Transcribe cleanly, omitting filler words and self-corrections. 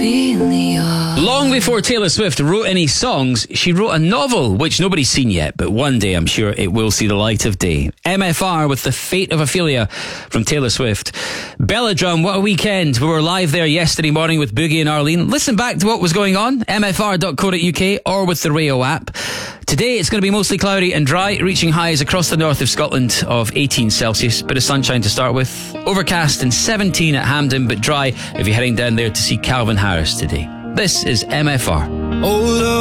Long before Taylor Swift wrote any songs, she wrote a novel, which nobody's seen yet, but one day I'm sure it will see the light of day. MFR with The Fate of Ophelia from Taylor Swift. Belladrum, what a weekend. We were live there yesterday morning with Boogie and Arlene. Listen back to what was going on, mfr.co.uk or with the Rio app. Today it's going to be mostly cloudy and dry, reaching highs across the north of Scotland of 18 Celsius. Bit of sunshine to start with. Overcast and 17 at Hampden, but dry if you're heading down there to see Calvin Harris today. This is MFR.